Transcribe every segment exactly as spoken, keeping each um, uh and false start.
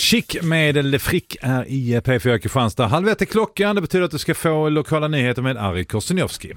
Chic med Le Frick är i P fyra Kristianstad. Halv ett är klockan. Det betyder att du ska få lokala nyheter med Ari Korseniowski.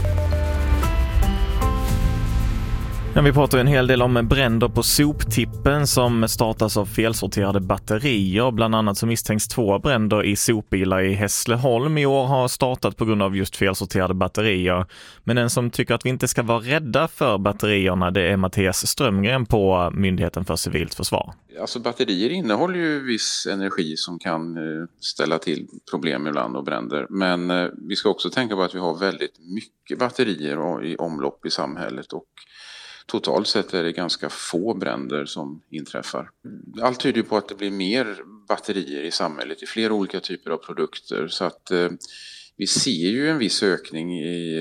Ja, vi pratar en hel del om bränder på soptippen som startas av felsorterade batterier. Bland annat så misstänks två bränder i sopbilar i Hässleholm i år har startat på grund av just felsorterade batterier. Men den som tycker att vi inte ska vara rädda för batterierna, det är Mattias Strömgren på Myndigheten för civilt försvar. Alltså batterier innehåller ju viss energi som kan ställa till problem ibland och bränder. Men vi ska också tänka på att vi har väldigt mycket batterier i omlopp i samhället och totalt sett är det ganska få bränder som inträffar. Allt tyder på att det blir mer batterier i samhället i flera olika typer av produkter. Så att eh, vi ser ju en viss ökning i,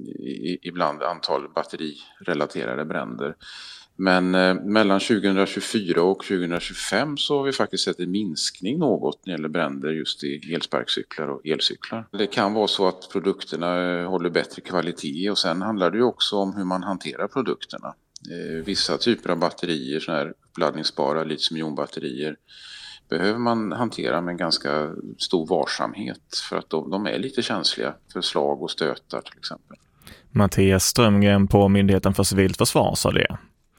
i, ibland antal batterirelaterade bränder. Men eh, mellan tjugohundratjugofyra och tjugohundratjugofem så har vi faktiskt sett en minskning något när det gäller bränder just i elsparkcyklar och elcyklar. Det kan vara så att produkterna eh, håller bättre kvalitet och sen handlar det ju också om hur man hanterar produkterna. Eh, vissa typer av batterier, sådana här uppladdningsbara litium-ionbatterier, behöver man hantera med ganska stor varsamhet för att de, de är lite känsliga för slag och stötar till exempel. Mattias Strömgren på Myndigheten för civilt försvar sa det.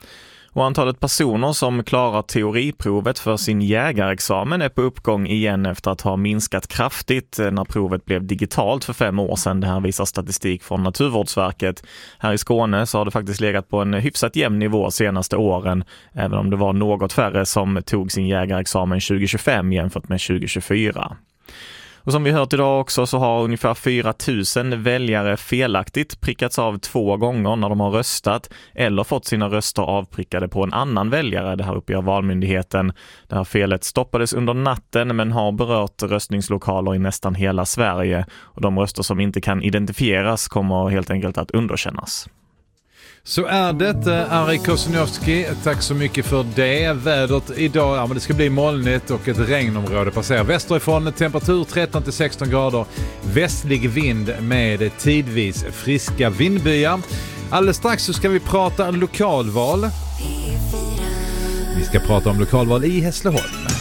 Och antalet personer som klarar teoriprovet för sin jägarexamen är på uppgång igen efter att ha minskat kraftigt när provet blev digitalt för fem år sedan. Det här visar statistik från Naturvårdsverket. Här i Skåne så har det faktiskt legat på en hyfsat jämn nivå senaste åren, även om det var något färre som tog sin jägarexamen tjugo tjugofem jämfört med tjugo tjugofyra. Och som vi hört idag också så har ungefär fyra tusen väljare felaktigt prickats av två gånger när de har röstat eller fått sina röster avprickade på en annan väljare. Det här uppger Valmyndigheten. Det här felet stoppades under natten men har berört röstningslokaler i nästan hela Sverige. Och de röster som inte kan identifieras kommer helt enkelt att underkännas. Så är det, Ari Korseniowski. Tack så mycket för det. Vädret idag, ja, men det ska bli molnigt och ett regnområde passerar västerifrån. Temperatur tretton till sexton grader. Västlig vind med tidvis friska vindbyar. Alldeles strax så ska vi prata lokalval. Vi ska prata om lokalval i Hässleholm.